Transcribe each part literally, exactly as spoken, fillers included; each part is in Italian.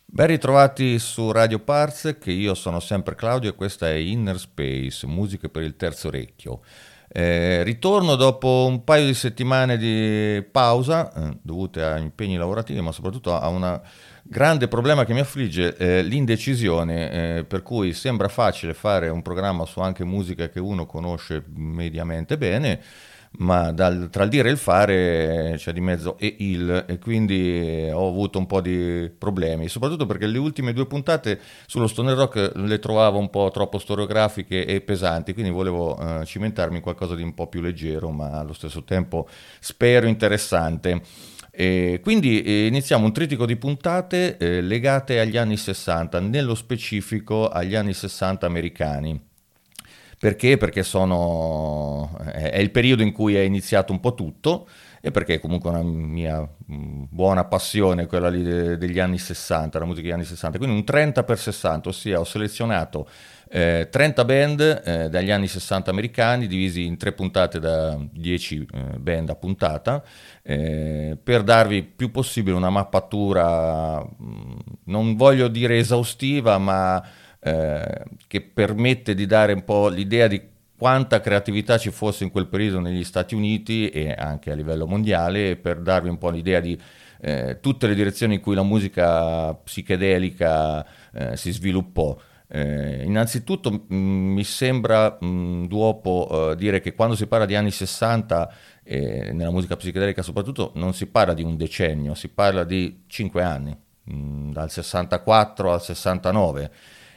Ben ritrovati su Radio Parsec, io sono sempre Claudio e questa è Inner Space, musiche per il terzo orecchio. Eh, ritorno dopo un paio di settimane di pausa, eh, dovute a impegni lavorativi, ma soprattutto a un grande problema che mi affligge, eh, l'indecisione, eh, per cui sembra facile fare un programma su anche musica che uno conosce mediamente bene, ma dal- tra il dire e il fare c'è di mezzo e il, e quindi ho avuto un po' di problemi, soprattutto perché le ultime due puntate sullo stoner rock le trovavo un po' troppo storiografiche e pesanti, quindi volevo eh, cimentarmi in qualcosa di un po' più leggero, ma allo stesso tempo spero interessante. E quindi eh, iniziamo un trittico di puntate eh, legate agli anni sessanta, nello specifico agli anni sessanta americani. Perché? Perché sono, è il periodo in cui è iniziato un po' tutto e perché è comunque una mia mh, buona passione quella lì de- degli anni sessanta, la musica degli anni sessanta. Quindi un trenta per sessanta, ossia ho selezionato eh, trenta band eh, dagli anni sessanta americani, divisi in tre puntate da dieci eh, band a puntata, eh, per darvi più possibile una mappatura, mh, non voglio dire esaustiva, ma eh, che permette di dare un po' l'idea di quanta creatività ci fosse in quel periodo negli Stati Uniti e anche a livello mondiale, per darvi un po' l'idea di eh, tutte le direzioni in cui la musica psichedelica eh, si sviluppò. Eh, innanzitutto mh, mi sembra mh, duopo eh, dire che quando si parla di anni sessanta, eh, nella musica psichedelica soprattutto, non si parla di un decennio, si parla di cinque anni, mh, dal sessantaquattro al sessantanove.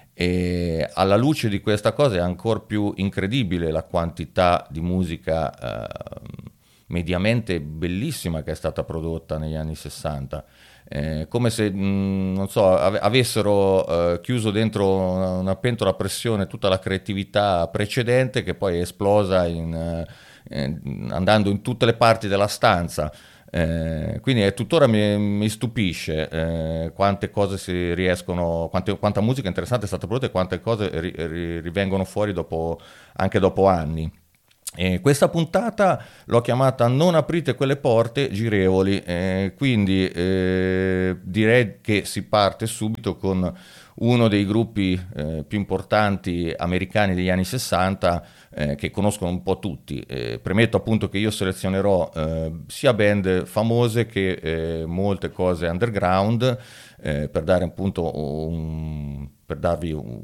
E alla luce di questa cosa è ancora più incredibile la quantità di musica eh, mediamente bellissima che è stata prodotta negli anni sessanta. Eh, come se, mh, non so, ave- avessero eh, chiuso dentro una, una pentola a pressione tutta la creatività precedente che poi è esplosa in, eh, eh, andando in tutte le parti della stanza. Eh, quindi eh, tuttora mi, mi stupisce eh, quante cose si riescono, quante- quanta musica interessante è stata prodotta e quante cose ri- ri- rivengono fuori dopo, anche dopo anni. E questa puntata l'ho chiamata Non aprite quelle porte girevoli, eh, quindi eh, direi che si parte subito con uno dei gruppi eh, più importanti americani degli anni sessanta, eh, che conoscono un po' tutti. Eh, premetto appunto che io selezionerò eh, sia band famose che eh, molte cose underground, eh, per dare appunto un, per darvi un,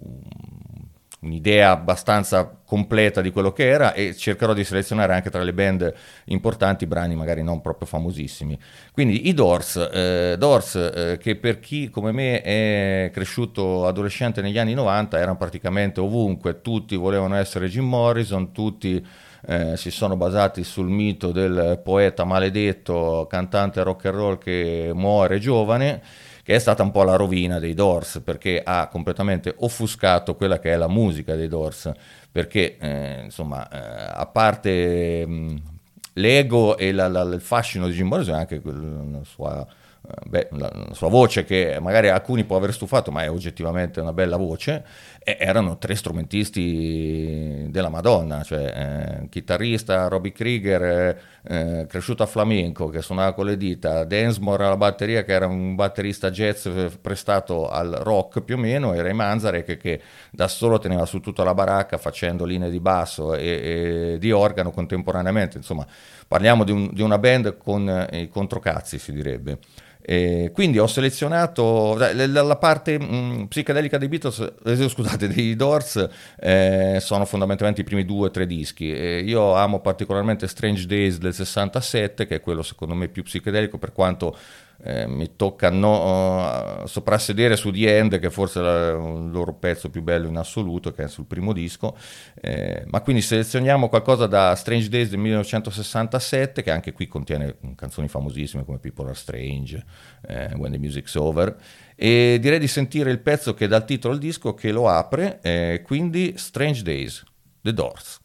un'idea abbastanza completa di quello che era, e cercherò di selezionare anche tra le band importanti brani magari non proprio famosissimi. Quindi i Doors, eh, Doors eh, che per chi come me è cresciuto adolescente negli anni novanta erano praticamente ovunque, tutti volevano essere Jim Morrison, tutti eh, si sono basati sul mito del poeta maledetto, cantante rock and roll che muore giovane, che è stata un po' la rovina dei Doors, perché ha completamente offuscato quella che è la musica dei Doors, perché eh, insomma, eh, a parte mh, l'ego e la- la- il fascino di Jim Morrison, anche quel- la sua, eh, beh, la, la sua voce, che magari a alcuni può aver stufato, ma è oggettivamente una bella voce, e erano tre strumentisti della Madonna, cioè eh, chitarrista Robbie Krieger, eh, eh, cresciuto a flamenco, che suonava con le dita, Densmore alla batteria, che era un batterista jazz eh, prestato al rock più o meno, e Ray Manzarek che da solo teneva su tutta la baracca facendo linee di basso e, e di organo contemporaneamente. Insomma, parliamo di, un- di una band con eh, i controcazzi, si direbbe. E quindi ho selezionato la, la- la parte mh, psichedelica dei Beatles, eh, scusate, dei Doors, eh, sono fondamentalmente i primi due o tre dischi. E io amo particolarmente Strange Days del sessantasette, che è quello secondo me più psichedelico, per quanto eh, mi tocca no, uh, soprassedere su The End, che forse è la- il loro pezzo più bello in assoluto, che è sul primo disco. Eh, ma quindi selezioniamo qualcosa da Strange Days del millenovecentosessantasette, che anche qui contiene canzoni famosissime come People Are Strange, eh, When the Music's Over, e direi di sentire il pezzo che dà il titolo al disco, che lo apre, eh, quindi Strange Days, The Doors.